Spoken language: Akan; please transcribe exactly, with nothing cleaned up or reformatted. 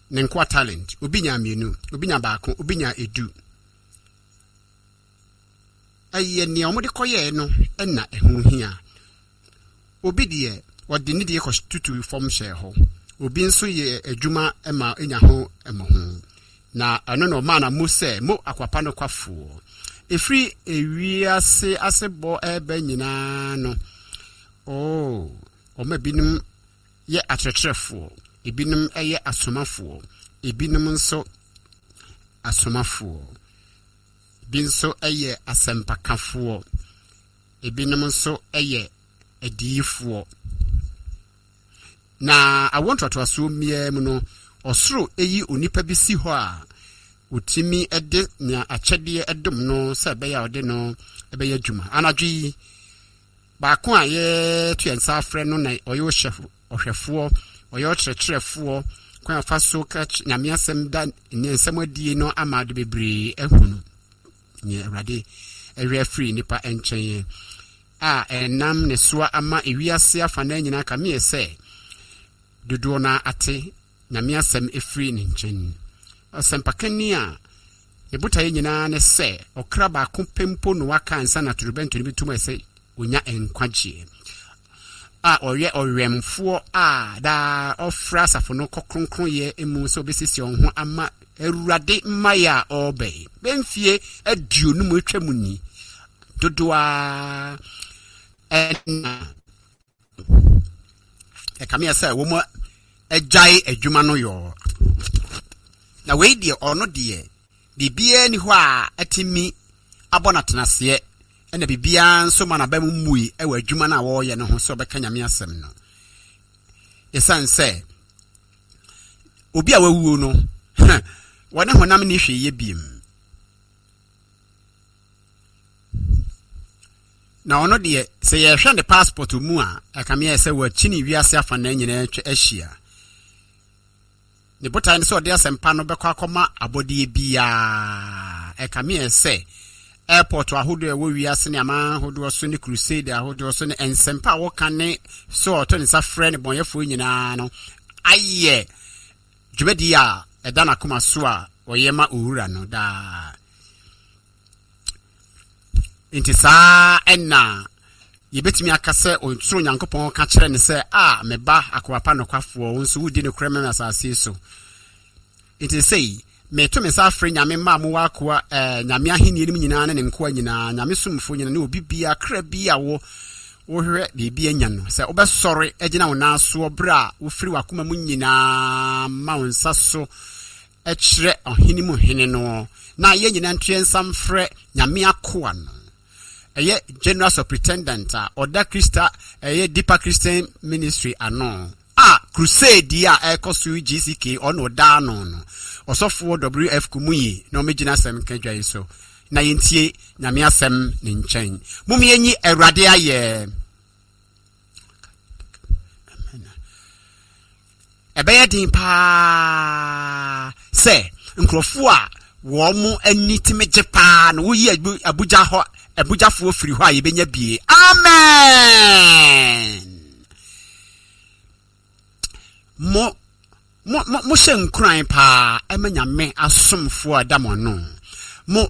nenkwa talent obi nya mienu obi nya baako obi nya edu aye ne omode koye no na ehu hia obi de odi ne de ko tutu form share ho obi nso ye adwuma ema enya ho emoho na ano no ma na mo se mo akwapa no kwafo efri ewiase asebo ebe nyina no oh o ma binum ye atretrefo ebinum eye asomafo ebinum nso asomafo binso eye asempakafo ebinum nso eye edifo na I want to assume mie mu no osoro eyi onipa bi si ho a otimi ede nya achede edom no se be ya ode no ebe ya dwuma anadwi ba ko aye tuensa afre no na oyo chef ohwefo oyo tretrefo kwa faso ka nyame asem da ne nsem adie no amade bebre ehunu nye awrade ewe free nipa enchen a enam ne soa ama ewiase afa na nyina ka me ese dodo na ate nyame asem efree ne nchen asempakani a ebutaye nyina ne se okra ba ko pempo no waka ansa na turubento ne bituma ese onya enkwagye a oye oremfo a da ofra safo no kokronkron ye emu so besisi onho ama erurade mmaya obe benfie aduonu mu atwamu ni dodo a en e kamia say wo mo ejai adwuma no yo na we die ono die bibia ni ho a atimi abonatenase ena bibia nso mana ba mumui e wa adwuma na wo ye ne ho so be kanyame asem no esan say obi a wawuo no wona honam ni hweye biem na ono de se ye hwe ne passport mu a akamia se wa chini wiase afa na nyina atwa ahia ne botan se ode asempa no bekọ akoma abodie bia akamia se airport ahodo e wo wiase ne ama ahodo so ne crusade ahodo so ne ensempa wo kane so oto ne sa frɛ ne bonyefo nyina no aye dwumadi a eda na koma so a oyema ohura no da inti saa enna yebetimi akase onsoro nyankopon ka kire ne se a meba akwapa no kwafo wonso wudi ne krema na asase so inti sei me to me sa frɛ nyame ma mo wakoa eh nyame ahenie nim nyina ne nkoa nyina nyame somfo nyina ne obi bia kra bia wo wo hwɛ bibia nya no se obesɔre agina wo na so obra wo firi wakoma mu nyina ma wonsa so ekire ohini mu hene no na ye nyina ntwe nsam frɛ nyame akoa no eye general superintendent a oda Christa eye Deeper Christian Ministry ano ah crusade ya ekosu G C K ono da no no osofo W F Kumuyi na omegina sem kedwa so na yentie nyame asem ne nchen mumi enyi awrade aye ebeye din pa se nkrofo a wo mu anitime pa na wo yi Abuja ho Abuja fo free ho aye benya bie amen mo mo mo shenkran pa emanya me asomfo adamo no